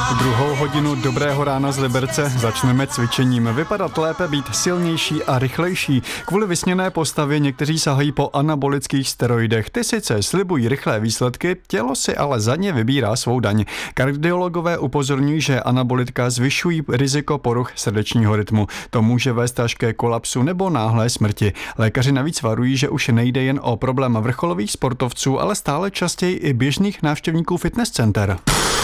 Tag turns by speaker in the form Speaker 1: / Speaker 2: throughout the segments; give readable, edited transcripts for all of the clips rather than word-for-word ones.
Speaker 1: Druhou hodinu dobrého rána z Liberce začneme cvičením. Vypadat lépe, být silnější a rychlejší. Kvůli vysněné postavě někteří sahají po anabolických steroidech. Ty sice slibují rychlé výsledky, tělo si ale za ně vybírá svou daň. Kardiologové upozorňují, že anabolitka zvyšují riziko poruch srdečního rytmu. To může vést až ke kolapsu nebo náhlé smrti. Lékaři navíc varují, že už nejde jen o problém vrcholových sportovců, ale stále častěji i běžných návštěvníků fitness center.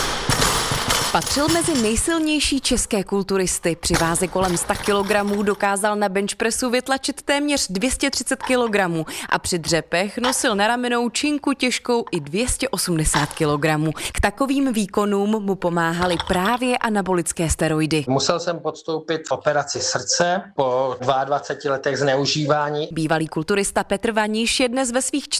Speaker 2: Patřil mezi nejsilnější české kulturisty. Při váze kolem 100 kg dokázal na benchpressu vytlačit téměř 230 kg a při dřepech nosil na ramenou činku těžkou i 280 kg. K takovým výkonům mu pomáhaly právě anabolické steroidy.
Speaker 3: Musel jsem podstoupit operaci srdce po 22 letech zneužívání.
Speaker 2: Bývalý kulturista Petr Vaniš je dnes ve svých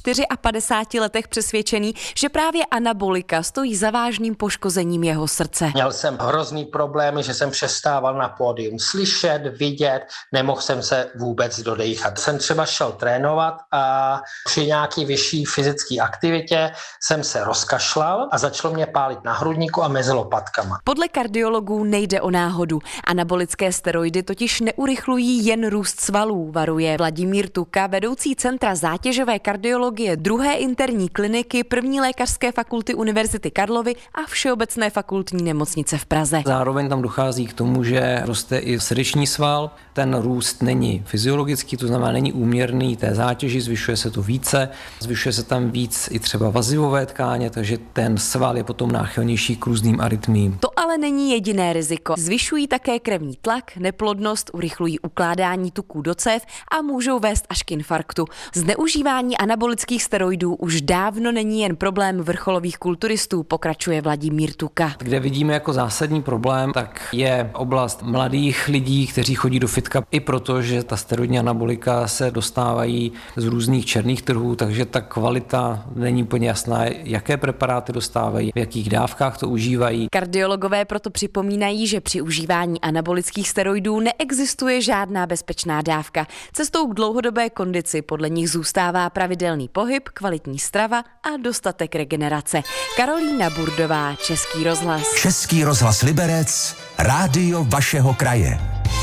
Speaker 2: 54 letech přesvědčený, že právě anabolika stojí za vážným poškozením jeho srdce.
Speaker 3: Měl jsem hrozný problémy, že jsem přestával na pódium slyšet, vidět, nemohl jsem se vůbec dodýchat. Jsem třeba šel trénovat a při nějaký vyšší fyzické aktivitě jsem se rozkašlal a začalo mě pálit na hrudníku a mezi lopatkama.
Speaker 2: Podle kardiologů nejde o náhodu. Anabolické steroidy totiž neurychlují jen růst svalů, varuje Vladimír Tuka, vedoucí Centra zátěžové kardiologie 2. interní kliniky 1. lékařské fakulty Univerzity Karlovy a Všeobecné fakultní nemocnice v Praze.
Speaker 4: Zároveň tam dochází k tomu, že roste i srdeční sval. Ten růst není fyziologický, to znamená není úměrný té zátěži, zvyšuje se to více, zvyšuje se tam víc i třeba vazivové tkáně, takže ten sval je potom náchylnější k různým arytmiím.
Speaker 2: To ale není jediné riziko. Zvyšují také krevní tlak, neplodnost, urychlují ukládání tuků do cév a můžou vést až k infarktu. Zneužívání anabolických steroidů už dávno není jen problém vrcholových kulturistů, pokračuje Vladimír Tuka.
Speaker 4: Kde vidíme jako zásadní problém, tak je oblast mladých lidí, kteří chodí do fitka, i proto, že ta steroidní anabolika se dostávají z různých černých trhů, takže ta kvalita není úplně jasná, jaké preparáty dostávají, v jakých dávkách to užívají.
Speaker 2: Kardiologové proto připomínají, že při užívání anabolických steroidů neexistuje žádná bezpečná dávka. Cestou k dlouhodobé kondici podle nich zůstává pravidelný pohyb, kvalitní strava a dostatek regenerace. Karolína Burdová, Český rozhlas.
Speaker 5: Český rozhlas Liberec, rádio vašeho kraje.